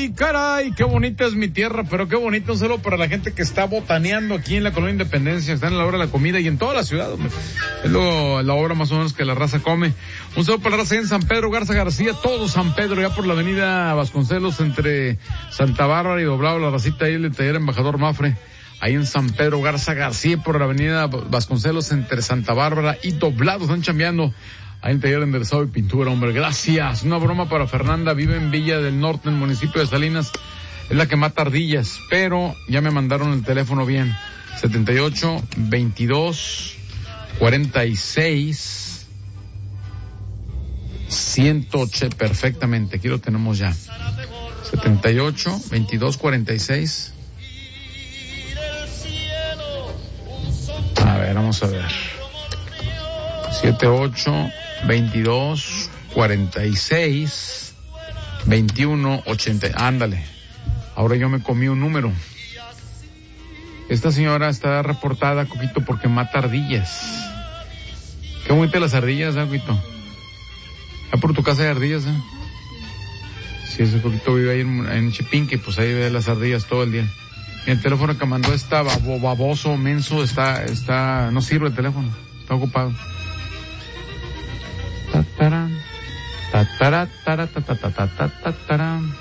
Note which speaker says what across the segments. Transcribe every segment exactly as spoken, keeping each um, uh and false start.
Speaker 1: Ay, caray, qué bonita es mi tierra, pero qué bonito un saludo para la gente que está botaneando aquí en la Colonia Independencia, está en la hora de la comida y en toda la ciudad, hombre. Es lo, la hora más o menos que la raza come. Un saludo para la raza en San Pedro Garza García, todo San Pedro, ya por la avenida Vasconcelos, entre Santa Bárbara y Doblado, la racita ahí, el taller Embajador Mafre. Ahí en San Pedro Garza García, por la avenida Vasconcelos, entre Santa Bárbara y Doblado, están chambeando. Ahí en taller enderezado y pintura, hombre, gracias. Una broma para Fernanda, vive en Villa del Norte, en el municipio de Salinas. Es la que mata ardillas, pero ya me mandaron el teléfono bien. setenta y ocho, veintidós, cuarenta y seis, ciento ocho, perfectamente, aquí lo tenemos ya. setenta y ocho, veintidós, cuarenta y seis. A ver, vamos a ver. setenta y ocho, veintidós, cuarenta y seis, veintiuno, ochenta. Ándale. Ahora yo me comí un número. Esta señora está reportada, Coquito, porque mata ardillas. Qué bonitas las ardillas, ¿eh, Coquito? ¿Ya por tu casa hay ardillas, eh? Sí, ese Coquito vive ahí en, en Chipinque, pues ahí ve las ardillas todo el día. Y el teléfono que mandó está babo, baboso, menso, está, está, no sirve el teléfono, está ocupado. Tatarán, tatará, tará, tatatá, tatarán.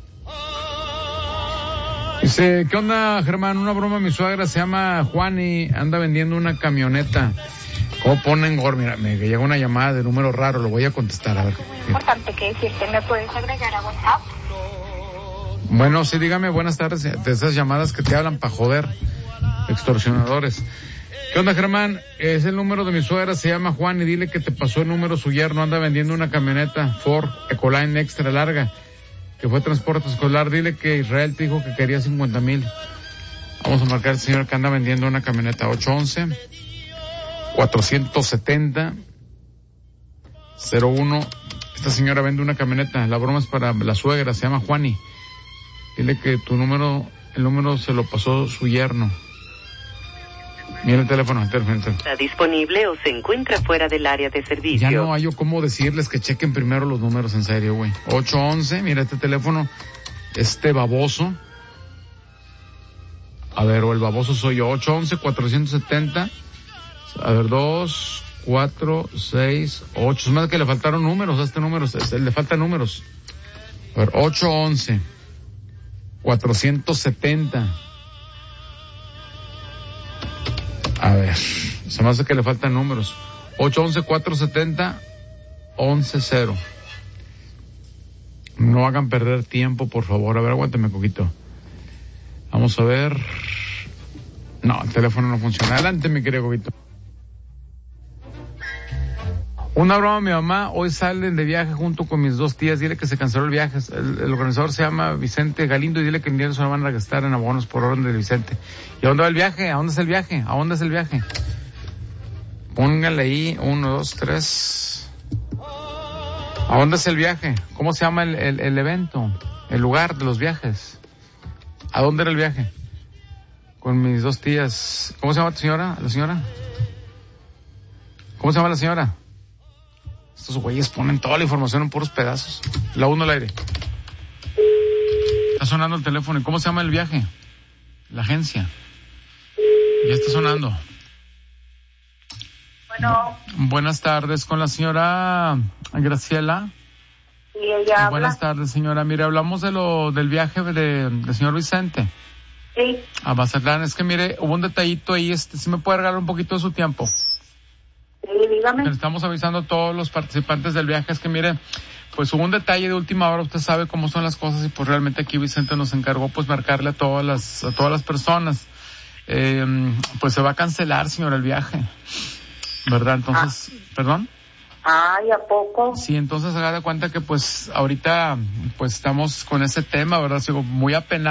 Speaker 1: Dice, ¿qué onda, Germán? Una broma, mi suegra se llama Juani, anda vendiendo una camioneta. ¿Cómo ponen Gor? Mira, me llega una llamada de número raro, lo voy a contestar, a ver.
Speaker 2: Muy importante que decirte, ¿me puedes agregar a WhatsApp?
Speaker 1: Bueno, sí, dígame, buenas tardes, de esas llamadas que te hablan para joder, extorsionadores. ¿Qué onda, Germán? Es el número de mi suegra, se llama Juan, y dile que te pasó el número, su yerno anda vendiendo una camioneta Ford Ecoline extra larga, que fue transporte escolar, dile que Israel te dijo que quería cincuenta mil. Vamos a marcar al señor que anda vendiendo una camioneta, ocho once, cuatrocientos setenta, cero uno. Esta señora vende una camioneta, la broma es para la suegra, se llama Juani. Dile que tu número, el número se lo pasó su yerno. Mira el teléfono, el teléfono.
Speaker 3: Está disponible o se encuentra fuera del área de servicio.
Speaker 1: Ya no hay yo cómo decirles que chequen primero los números, en serio, güey. ocho once, mira este teléfono, este baboso. A ver, o el baboso soy yo, ocho once, cuatrocientos setenta. A ver, dos, cuatro, seis, ocho. Es más que le faltaron números a este número, le faltan números. A ver, ocho once, cuatrocientos setenta. A ver, se me hace que le faltan números. ocho once, cuatrocientos setenta, once cero. No hagan perder tiempo, por favor. A ver, aguántame un poquito. Vamos a ver. No, el teléfono no funciona. Adelante, mi querido Coquito. Una broma, mi mamá, hoy salen de viaje junto con mis dos tías, dile que se canceló el viaje, el, el organizador se llama Vicente Galindo y dile que el dinero se lo van a gastar en abonos por orden de Vicente. ¿Y a dónde va el viaje? ¿A dónde es el viaje? ¿A dónde es el viaje? Póngale ahí, uno, dos, tres. ¿A dónde es el viaje? ¿Cómo se llama el, el, el evento? El lugar de los viajes. ¿A dónde era el viaje? Con mis dos tías. ¿Cómo se llama tu señora? ¿La señora? ¿Cómo se llama la señora? Estos güeyes ponen toda la información en puros pedazos. La uno al aire. Está sonando el teléfono. ¿Y cómo se llama el viaje? La agencia. Ya está sonando.
Speaker 2: Bueno.
Speaker 1: Buenas tardes, con la señora Graciela.
Speaker 2: Sí, ella habla.
Speaker 1: Buenas tardes, señora. Mire, hablamos de lo del viaje de, del señor Vicente.
Speaker 2: Sí.
Speaker 1: A Mazatlán. Es que mire, hubo un detallito ahí. Este, ¿sí me puede regalar un poquito de su tiempo?
Speaker 2: Sí, dígame.
Speaker 1: Le estamos avisando a todos los participantes del viaje, es que mire, pues hubo un detalle de última hora, usted sabe cómo son las cosas y pues realmente aquí Vicente nos encargó pues marcarle a todas las, a todas las personas. Eh, pues se va a cancelar, señora, el viaje, ¿verdad? Entonces, ah. ¿Perdón?
Speaker 2: Ay, ¿a poco?
Speaker 1: Sí, entonces haga de cuenta que pues ahorita pues estamos con ese tema, ¿verdad? Sigo muy apenado.